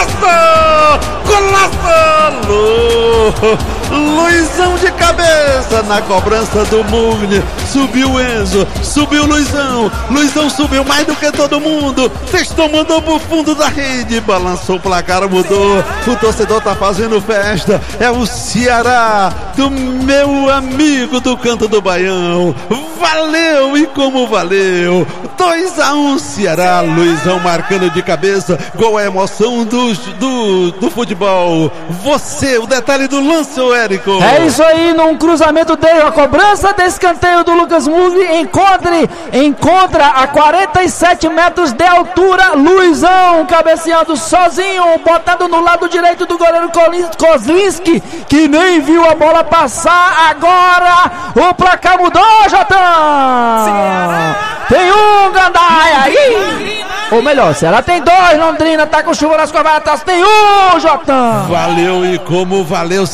Luizão de cabeça na cobrança do Mugni. Subiu Enzo, subiu Luizão subiu mais do que todo mundo. Testou, mandou pro fundo da rede, balançou o placar, mudou. O torcedor tá fazendo festa. É o Ceará do meu amigo do canto do Baião. Valeu, e como valeu. 2-1 Ceará. Luizão marcando de cabeça. Gol, a emoção do futebol. Você, o detalhe do lance, ô Érico. É isso aí, num cruzamento dele, a cobrança de escanteio do Lucas Mugni, encontra a 47 metros de altura, Luizão cabeceando sozinho, botando no lado direito do goleiro Kozlinski, que nem viu a bola passar. Agora o placar mudou, Jotão! Tem um gandaia aí! Ou melhor, Ceará tem 2, Londrina tá com chuva nas corbatas, tem um, Jotão! Valeu, e como valeu.